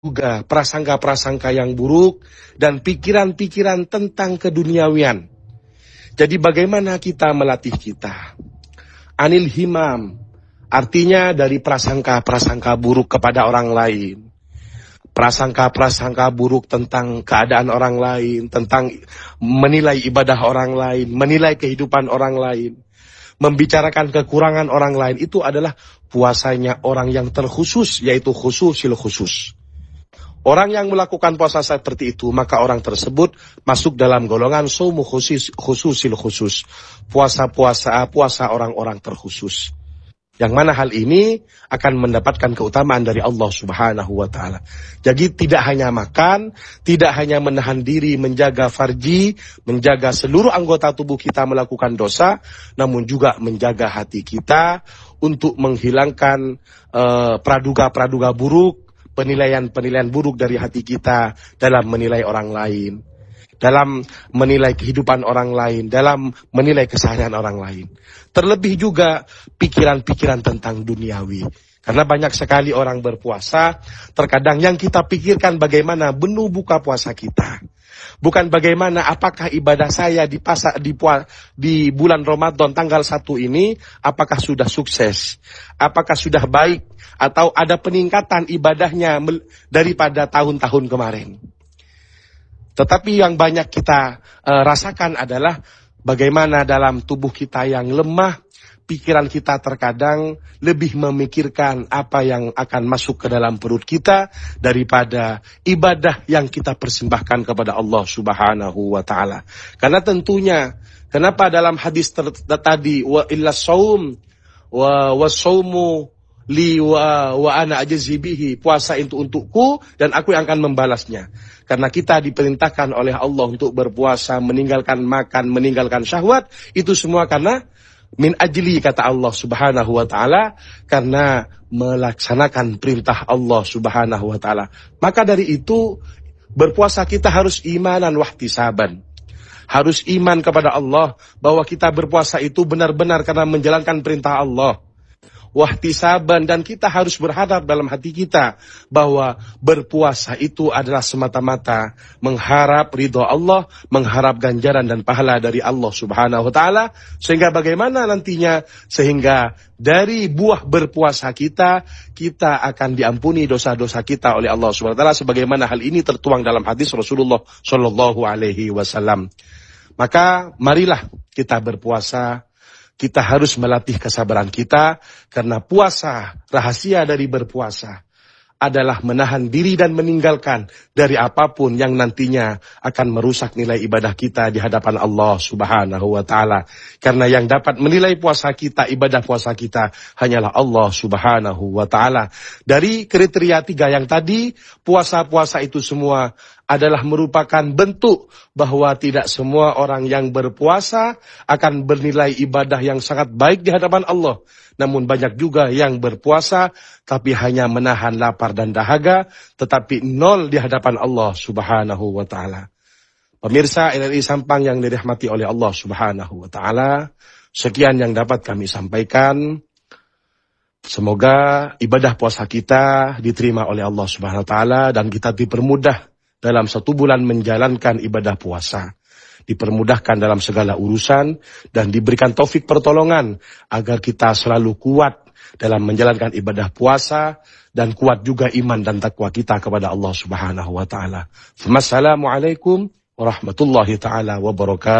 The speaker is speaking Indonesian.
juga prasangka-prasangka yang buruk dan pikiran-pikiran tentang keduniawian. Jadi bagaimana kita melatih kita? Anil himam, artinya dari prasangka-prasangka buruk kepada orang lain. Prasangka-prasangka buruk tentang keadaan orang lain, tentang menilai ibadah orang lain, menilai kehidupan orang lain, membicarakan kekurangan orang lain, itu adalah puasanya orang yang terkhusus, yaitu khususil khusus. Orang yang melakukan puasa seperti itu, maka orang tersebut masuk dalam golongan saumu khususil khusus. Puasa orang-orang terkhusus. Yang mana hal ini akan mendapatkan keutamaan dari Allah Subhanahu wa Ta'ala. Jadi tidak hanya makan, tidak hanya menahan diri, menjaga farji, menjaga seluruh anggota tubuh kita melakukan dosa, namun juga menjaga hati kita untuk menghilangkan praduga-praduga buruk, penilaian-penilaian buruk dari hati kita dalam menilai orang lain, dalam menilai kehidupan orang lain, dalam menilai keseharian orang lain. Terlebih juga pikiran-pikiran tentang duniawi. Karena banyak sekali orang berpuasa, terkadang yang kita pikirkan bagaimana menu buka puasa kita. Bukan bagaimana apakah ibadah saya di bulan Ramadan tanggal 1 ini, apakah sudah sukses, apakah sudah baik, atau ada peningkatan ibadahnya daripada tahun-tahun kemarin. Tetapi yang banyak kita rasakan adalah bagaimana dalam tubuh kita yang lemah, pikiran kita terkadang lebih memikirkan apa yang akan masuk ke dalam perut kita daripada ibadah yang kita persembahkan kepada Allah Subhanahu wa Ta'ala. Karena tentunya, kenapa dalam hadis tadi wa illa saum wa saumu li wa ana ajzi bihi, puasa itu untukku dan aku yang akan membalasnya. Karena kita diperintahkan oleh Allah untuk berpuasa, meninggalkan makan, meninggalkan syahwat, itu semua karena min ajli, kata Allah Subhanahu wa Ta'ala, karena melaksanakan perintah Allah Subhanahu wa Ta'ala. Maka dari itu berpuasa kita harus imanan wahtisaban. Harus iman kepada Allah bahwa kita berpuasa itu benar-benar karena menjalankan perintah Allah. Wahtisaban, dan kita harus berharap dalam hati kita bahwa berpuasa itu adalah semata-mata mengharap ridho Allah, mengharap ganjaran dan pahala dari Allah Subhanahu wa Ta'ala, sehingga bagaimana nantinya, sehingga dari buah berpuasa kita akan diampuni dosa-dosa kita oleh Allah Subhanahu wa Ta'ala, sebagaimana hal ini tertuang dalam hadis Rasulullah Shallallahu Alaihi Wasallam. Maka marilah kita berpuasa. Kita harus melatih kesabaran kita, karena puasa, rahasia dari berpuasa adalah menahan diri dan meninggalkan dari apapun yang nantinya akan merusak nilai ibadah kita di hadapan Allah Subhanahu wa Ta'ala. Karena yang dapat menilai puasa kita, ibadah puasa kita, hanyalah Allah Subhanahu wa Ta'ala. Dari kriteria 3 yang tadi, puasa-puasa itu semua adalah merupakan bentuk bahwa tidak semua orang yang berpuasa akan bernilai ibadah yang sangat baik di hadapan Allah. Namun banyak juga yang berpuasa tapi hanya menahan lapar dan dahaga, tetapi nol di hadapan Allah Subhanahu wa Ta'ala. Pemirsa RRI Sampang yang dirahmati oleh Allah Subhanahu wa Ta'ala, sekian yang dapat kami sampaikan. Semoga ibadah puasa kita diterima oleh Allah Subhanahu wa Ta'ala dan kita dipermudah dalam 1 bulan menjalankan ibadah puasa. Dipermudahkan dalam segala urusan dan diberikan taufik pertolongan agar kita selalu kuat dalam menjalankan ibadah puasa dan kuat juga iman dan takwa kita kepada Allah Subhanahu wa Ta'ala. Wassalamualaikum warahmatullahi taala wabarakatuh.